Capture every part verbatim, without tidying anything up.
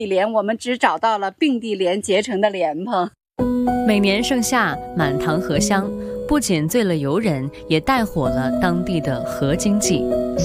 莲我们只找到了并蒂莲结成的莲蓬。 每年盛夏，满塘荷香，不仅醉了游人，也带火了当地的荷经济。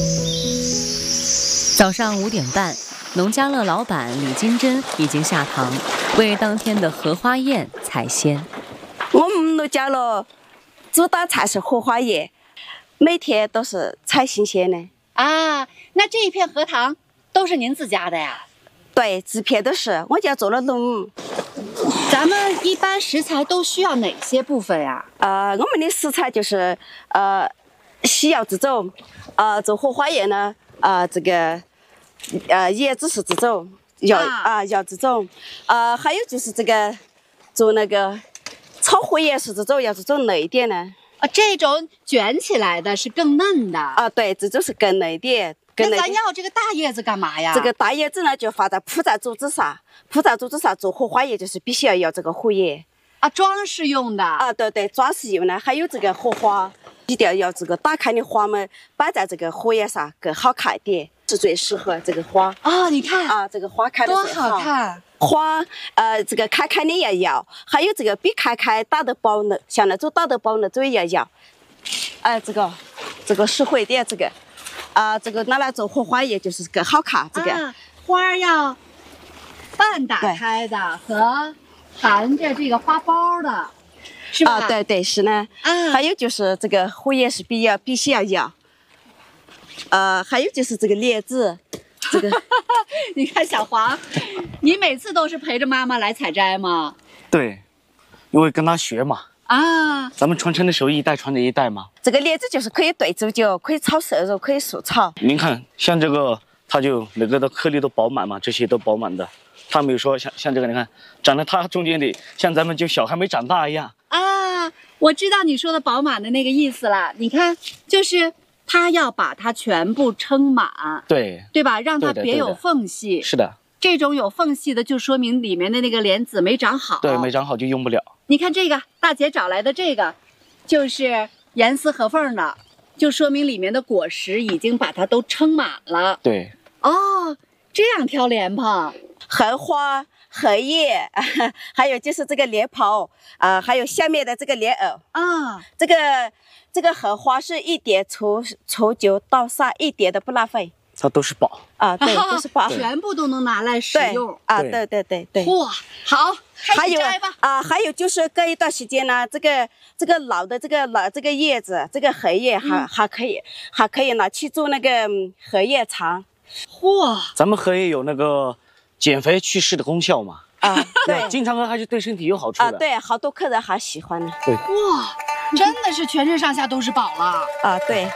早上五点半，农家乐老板李金珍已经下塘，为当天的荷花宴采鲜。 我们农家乐主打菜是荷花叶，每天都是采新鲜的。 啊，那这一片荷塘都是您自家的呀？ 对，这片都是我家做了农。 咱们一般食材都需要哪些部分呀？ 呃，我们的食材就是呃洗药这种，呃做荷花叶呢，呃这个呃叶子是这种药啊药这种，呃还有就是这个做那个炒荷叶是这种要这种嫩一点的。 啊，这种卷起来的是更嫩的啊，对，这种是更嫩一点。 那咱要这个大叶子干嘛呀？ 这个大叶子呢，就放在铺在竹子上，铺在竹子上做荷花叶，就是必须要有这个荷叶啊，装饰用的啊，对对，装饰用的。还有这个荷花，一定要有这个打开的花们摆在这个荷叶上，更好看一点，是最适合这个花啊。你看啊，这个花开的多好看。 花，呃，这个开开的要要，还有这个比开开打得薄呢，像那种打得薄呢，这也要要。哎，这个，这个实惠点，这个。啊，这个拿来做荷花叶就是更好看。这个、 啊、花要半打开的和含着这个花苞的，是吧？ 啊，对对是呢。啊，还有就是这个荷叶是必要必须要有。呃，还有就是这个莲子，这个你看小黄，你每次都是陪着妈妈来采摘吗？ 对，因为跟她学嘛。 啊， 咱们传承的手艺一代传着一代嘛。 这个莲子就是可以兑煮酒，可以炒瘦肉，可以素炒。 您看，像这个，它就每个的颗粒都饱满嘛，这些都饱满的。它没有说像像这个，你看长得它中间的，像咱们就小还没长大一样。 啊，我知道你说的饱满的那个意思了。你看，就是它要把它全部撑满， 对， 对吧？让它别有缝隙。 是的。 这种有缝隙的，就说明里面的那个莲子没长好。 对，没长好就用不了。 你看这个大姐找来的这个，就是严丝合缝的，就说明里面的果实已经把它都撑满了。 对。 哦，这样挑莲蓬， 荷花、荷叶，还有就是这个莲蓬啊、呃，还有下面的这个莲藕啊。 这个这个荷花是一点除除旧倒沙，一点都不浪费。 它都是宝啊，对，都是宝， 全部都能拿来使用啊，对对对对。 哇，好， 还有摘吧啊，还有就是隔一段时间呢，这个这个老的这个老这个叶子，这个荷叶还、嗯、还可以，还可以拿去做那个荷叶肠。 哇， 咱们荷叶有那个减肥祛湿的功效嘛？ 啊，对， 经常喝还是对身体有好处的。 啊，对，好多客人还喜欢呢。 对， 哇，真的是全身上下都是宝了。 啊，对。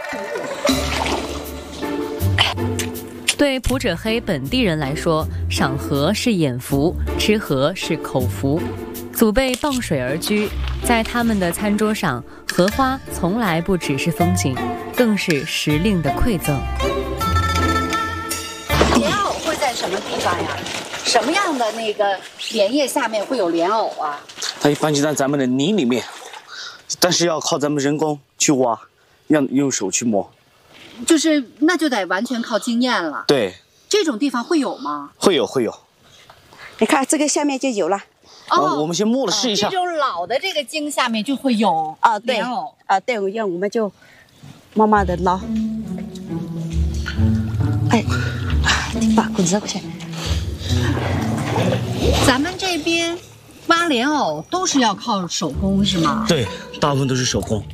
对普者黑本地人来说，赏荷是眼福，吃荷是口福。祖辈傍水而居，在他们的餐桌上，荷花从来不只是风景，更是时令的馈赠。 莲藕会在什么地方呀？什么样的那个莲叶下面会有莲藕啊？ 它一般就在咱们的泥里面，但是要靠咱们人工去挖，要用手去摸。 就是那就得完全靠经验了。 对， 这种地方会有吗？ 会有会有。 你看这个下面就有了。 哦，我们先摸了试一下。 这种老的这个茎下面就会有啊，对莲藕啊，对，要我们就慢慢的捞。哎，你把棍子过去。 咱们这边挖莲藕都是要靠手工是吗？ 对，大部分都是手工。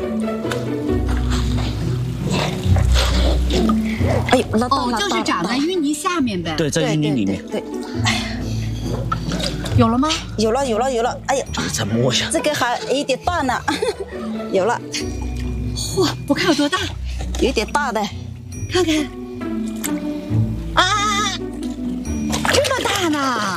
哎呦，捞到了！哦，就是长在淤泥下面呗。 对，在淤泥里面。 对。对有了吗？ 有了，有了，有了！哎呀， 再摸一下。 这个还有点大呢，有了。 嚯，我看有多大？ 有点大的， 看看。啊，这么大呢！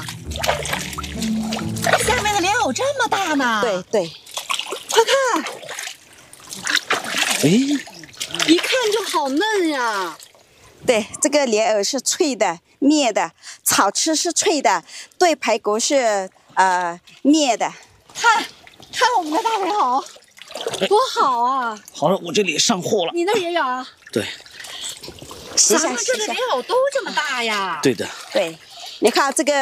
下面的莲藕这么大呢？ 对对。 快看！ 哎。 一看就好嫩呀！ 对，这个莲藕是脆的、灭的，炒吃是脆的，对排骨是呃灭的。 看，看我们的大莲藕，多好啊！ 好了，我这里上货了。 你那也有啊？ 对。 咱们这的莲藕都这么大呀？ 对的。 对，你看这个